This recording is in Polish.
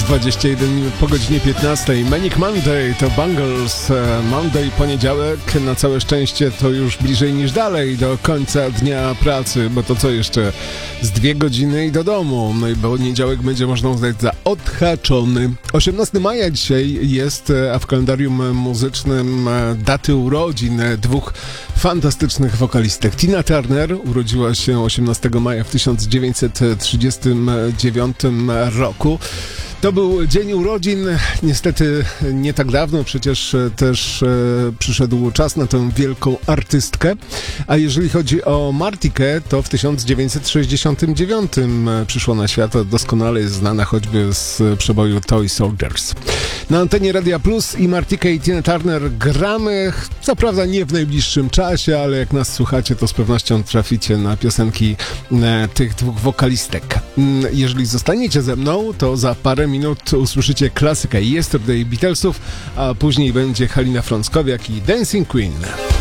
21 minut po godzinie 15. Manic Monday to Bangles. Monday, poniedziałek. Na całe szczęście to już bliżej niż dalej do końca dnia pracy, bo to co jeszcze? Z 2 godziny i do domu. No i poniedziałek będzie można uznać za odhaczony. 18 maja dzisiaj jest, a w kalendarium muzycznym daty urodzin dwóch fantastycznych wokalistek. Tina Turner urodziła się 18 maja w 1939 roku. To był dzień urodzin, niestety nie tak dawno, przecież też przyszedł czas na tę wielką artystkę. A jeżeli chodzi o Martikę, to w 1969 przyszła na świat, doskonale jest znana choćby z przeboju Toy Soldiers. Na antenie Radia Plus i Martikę i Tina Turner gramy, co prawda nie w najbliższym czasie, ale jak nas słuchacie, to z pewnością traficie na piosenki tych dwóch wokalistek. Jeżeli zostaniecie ze mną, to za parę minut usłyszycie klasykę Yesterday Beatlesów, a później będzie Halina Frąckowiak i Dancing Queen.